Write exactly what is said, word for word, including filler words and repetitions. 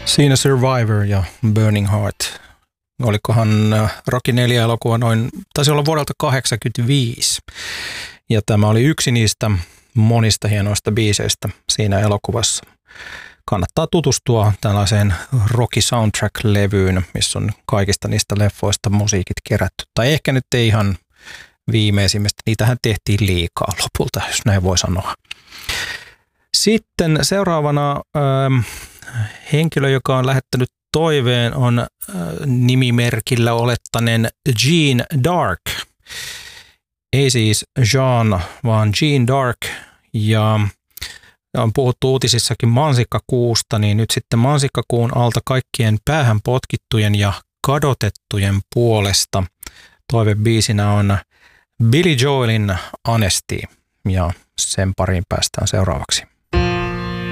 Siinä Survivor ja Burning Heart. Olikohan Rocky neljä elokuva noin, taisi olla vuodelta kahdeksankymmentäviisi. Ja tämä oli yksi niistä monista hienoista biiseistä siinä elokuvassa. Kannattaa tutustua tällaiseen Rocky Soundtrack-levyyn, missä on kaikista niistä leffoista musiikit kerätty. Tai ehkä nyt ei ihan viimeisimmistä. Niitähän tehtiin liikaa lopulta, jos näin voi sanoa. Sitten seuraavana äh, henkilö, joka on lähettänyt toiveen, on äh, nimimerkillä olettaneen Jean Dark. Ei siis Jean, vaan Jean Dark. Ja on puhuttu uutisissakin mansikkakuusta, niin nyt sitten mansikkakuun alta kaikkien päähän potkittujen ja kadotettujen puolesta toivebiisinä on Billy Joelin Honesty, ja sen pariin päästään seuraavaksi.